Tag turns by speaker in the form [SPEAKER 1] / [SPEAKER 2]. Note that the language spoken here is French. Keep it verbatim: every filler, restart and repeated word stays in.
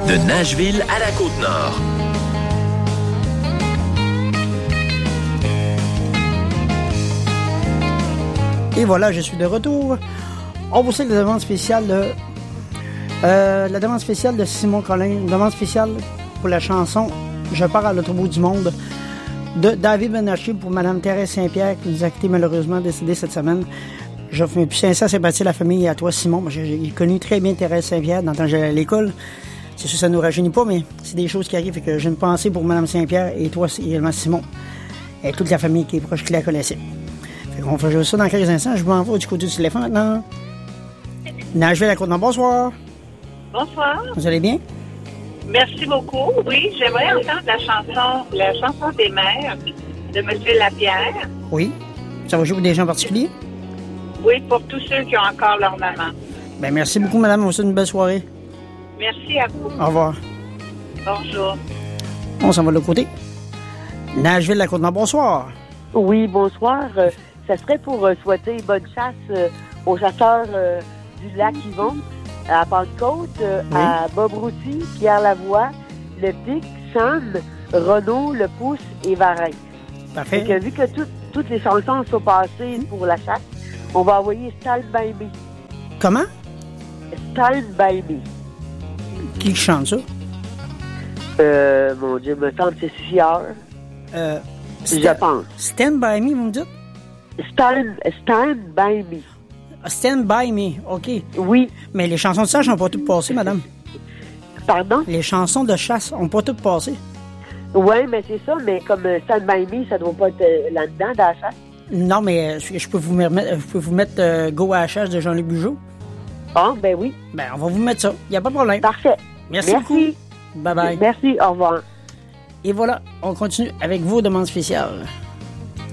[SPEAKER 1] De Nashville à la Côte-Nord.
[SPEAKER 2] Et voilà, je suis de retour. On vous sait la demande spéciale de... Euh, la demande spéciale de Simon Collin. Une demande spéciale pour la chanson « Je pars à l'autre bout du monde » de David Benaché pour Mme Thérèse Saint-Pierre qui nous a quitté malheureusement, décédée cette semaine. J'offre mes plus sincères sympathies à la famille et à toi, Simon. Moi, j'ai, j'ai connu très bien Thérèse Saint-Pierre dans le temps que j'allais à l'école. C'est sûr que ça ne nous rajeunit pas, mais c'est des choses qui arrivent. Fait que j'ai une pensée pour Mme Saint-Pierre et toi également, Simon. Et toute la famille qui est proche, qui la connaissait. Fait qu'on fait ça dans quelques instants. Je m'en vais du côté du téléphone maintenant. Nashville à la Côte-Nord, bonsoir.
[SPEAKER 3] Bonsoir.
[SPEAKER 2] Vous allez bien?
[SPEAKER 3] Merci beaucoup. Oui, j'aimerais entendre la chanson, la chanson des mères de M. Lapierre.
[SPEAKER 2] Oui. Ça va jouer pour des gens particuliers?
[SPEAKER 3] Oui, pour tous ceux qui ont encore leur maman.
[SPEAKER 2] Ben merci beaucoup, madame. On vous souhaite une belle soirée.
[SPEAKER 3] Merci à vous.
[SPEAKER 2] Au revoir.
[SPEAKER 3] Bonjour.
[SPEAKER 2] On s'en va de l'autre côté. Nashville, la Côte-Nord, bonsoir.
[SPEAKER 4] Oui, bonsoir. Euh, ça serait pour euh, souhaiter bonne chasse euh, aux chasseurs euh, du lac Yvon, à Pentecôte, euh,
[SPEAKER 2] Oui.
[SPEAKER 4] à Bob Routy, Pierre Lavoie, Le Pic, Sam, Renaud, Le Pouce et Varin.
[SPEAKER 2] Parfait.
[SPEAKER 4] Fait que, vu que tout, toutes les chansons sont passées pour la chasse, on va envoyer Stand By Me.
[SPEAKER 2] Comment?
[SPEAKER 4] Stand By Me.
[SPEAKER 2] Qui chante ça?
[SPEAKER 4] Euh, mon Dieu, me semble que c'est Sieur.
[SPEAKER 2] Euh,
[SPEAKER 4] Je pense.
[SPEAKER 2] Stand By Me, vous me dites?
[SPEAKER 4] Stand, stand By Me.
[SPEAKER 2] Stand By Me, OK.
[SPEAKER 4] Oui.
[SPEAKER 2] Mais les chansons de chasse n'ont pas toutes passé, madame.
[SPEAKER 4] Pardon?
[SPEAKER 2] Les chansons de chasse n'ont pas toutes passé.
[SPEAKER 4] Oui, mais c'est ça, mais comme euh, Stand By Me, ça doit pas être euh, là-dedans, dans la chasse.
[SPEAKER 2] Non, mais euh, je peux vous mettre, je peux vous mettre euh, Go à la chasse de Jean-Luc Bugeaud.
[SPEAKER 4] Ah, ben oui.
[SPEAKER 2] Ben, on va vous mettre ça. Il n'y a pas de problème.
[SPEAKER 4] Parfait.
[SPEAKER 2] Merci,
[SPEAKER 4] Merci
[SPEAKER 2] beaucoup. Bye bye.
[SPEAKER 4] Merci, au revoir.
[SPEAKER 2] Et voilà, on continue avec vos demandes spéciales.